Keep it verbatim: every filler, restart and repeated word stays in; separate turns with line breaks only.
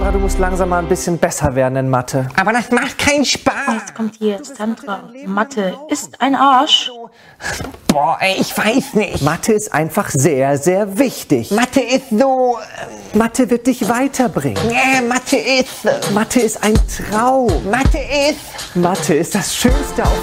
Sandra, du musst langsam mal ein bisschen besser werden in Mathe.
Aber das macht keinen Spaß.
Jetzt kommt hier Sandra. Mathe ist ein Arsch.
Boah, ey, ich weiß nicht.
Mathe ist einfach sehr, sehr wichtig.
Mathe ist so...
Mathe wird dich weiterbringen.
Nee, Mathe ist...
Mathe ist ein Traum.
Mathe ist...
Mathe ist das Schönste auf